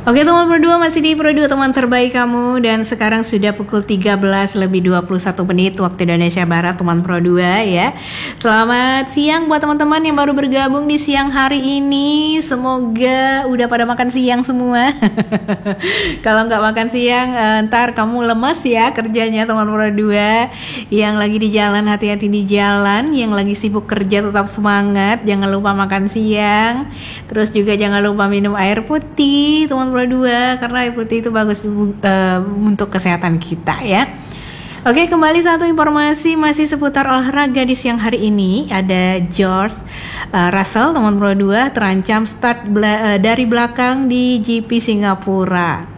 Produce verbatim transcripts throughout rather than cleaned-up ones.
Oke teman Pro dua, masih di Pro dua teman terbaik kamu. Dan sekarang sudah pukul tiga belas lebih dua puluh satu menit waktu Indonesia Barat teman Pro dua ya. Selamat siang buat teman-teman yang baru bergabung di siang hari ini. Semoga udah pada makan siang semua. Kalau nggak makan siang ntar kamu lemes ya kerjanya teman Pro dua. Yang lagi di jalan hati-hati di jalan. Yang lagi sibuk kerja tetap semangat. Jangan lupa makan siang. Terus juga jangan lupa minum air putih teman Pro dua, karena air putih itu bagus uh, untuk kesehatan kita ya. Oke, kembali satu informasi masih seputar olahraga di siang hari ini. Ada George uh, Russell teman Pro dua terancam start bela- uh, dari belakang di G P Singapura.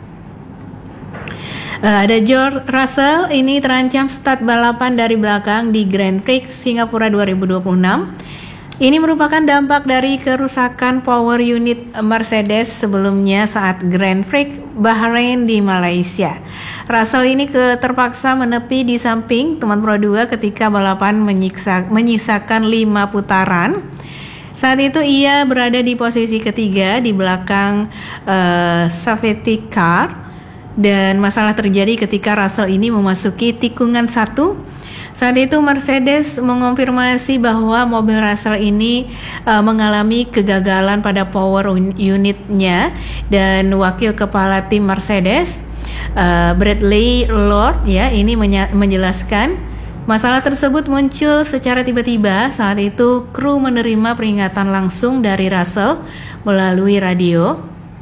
Uh, ada George Russell ini terancam start balapan dari belakang di Grand Prix Singapura dua ribu dua puluh enam. Ini merupakan dampak dari kerusakan power unit Mercedes sebelumnya saat Grand Prix Bahrain di Malaysia. Russell ini ke, terpaksa menepi di samping teman Pro dua ketika balapan menyiksa, menyisakan lima putaran. Saat itu ia berada di posisi ketiga di belakang uh, safety car, dan masalah terjadi ketika Russell ini memasuki tikungan satu. Saat itu Mercedes mengonfirmasi bahwa mobil Russell ini uh, mengalami kegagalan pada power unitnya, dan wakil kepala tim Mercedes uh, Bradley Lord ya ini menya- menjelaskan masalah tersebut muncul secara tiba-tiba. Saat itu kru menerima peringatan langsung dari Russell melalui radio.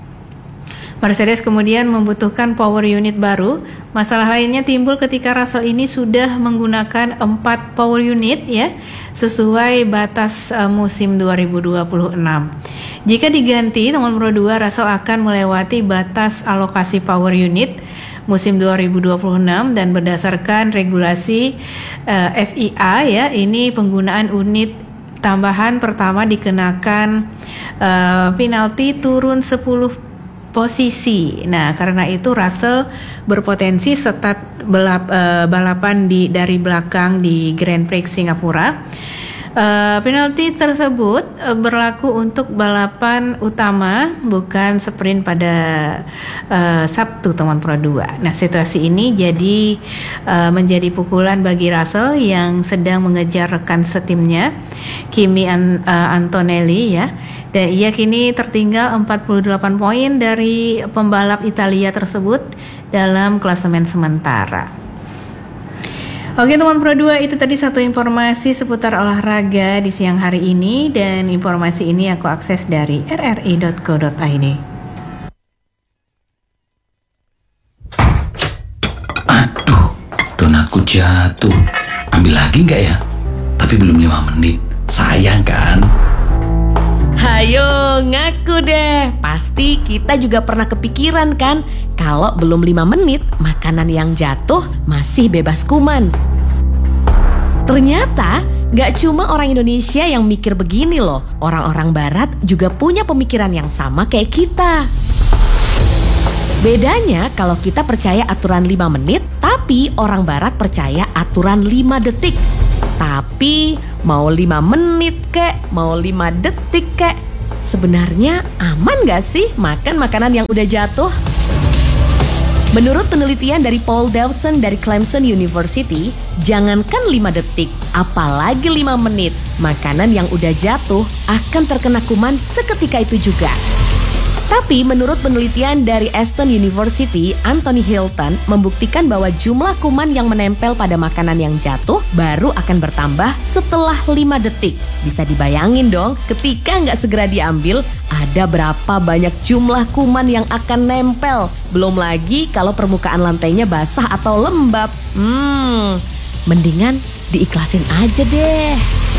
Mercedes kemudian membutuhkan power unit baru. Masalah lainnya timbul ketika Russell ini sudah menggunakan empat power unit ya, sesuai batas uh, musim dua ribu dua puluh enam. Jika diganti teman Pro dua, Russell akan melewati batas alokasi power unit musim dua ribu dua puluh enam, dan berdasarkan regulasi uh, F I A ya, ini penggunaan unit tambahan pertama dikenakan uh, penalti turun sepuluh posisi. Nah, karena itu Russell berpotensi start belap, uh, balapan di dari belakang di Grand Prix Singapura. Uh, penalti tersebut uh, berlaku untuk balapan utama, bukan sprint pada uh, Sabtu teman Pro dua. Nah, situasi ini jadi uh, menjadi pukulan bagi Russell yang sedang mengejar rekan setimnya Kimi An- uh, Antonelli ya. Dan ia kini tertinggal empat puluh delapan poin dari pembalap Italia tersebut dalam klasemen sementara. Oke teman Pro dua, itu tadi satu informasi seputar olahraga di siang hari ini, dan informasi ini aku akses dari r r i dot co dot i d. Aduh, donatku jatuh. Ambil lagi nggak ya? Tapi belum lima menit. Sayang kan? Hayo ngaku deh, pasti kita juga pernah kepikiran kan kalau belum lima menit makanan yang jatuh masih bebas kuman. Ternyata gak cuma orang Indonesia yang mikir begini loh, orang-orang barat juga punya pemikiran yang sama kayak kita. Bedanya kalau kita percaya aturan lima menit, tapi orang barat percaya aturan lima detik. Tapi mau lima menit kek, mau lima detik kek, sebenarnya aman gak sih makan makanan yang udah jatuh? Menurut penelitian dari Paul Dawson dari Clemson University, jangankan lima detik, apalagi lima menit, makanan yang udah jatuh akan terkena kuman seketika itu juga. Tapi menurut penelitian dari Aston University, Anthony Hilton membuktikan bahwa jumlah kuman yang menempel pada makanan yang jatuh baru akan bertambah setelah lima detik. Bisa dibayangin dong, ketika nggak segera diambil, ada berapa banyak jumlah kuman yang akan nempel. Belum lagi kalau permukaan lantainya basah atau lembab. Hmm, mendingan diikhlasin aja deh.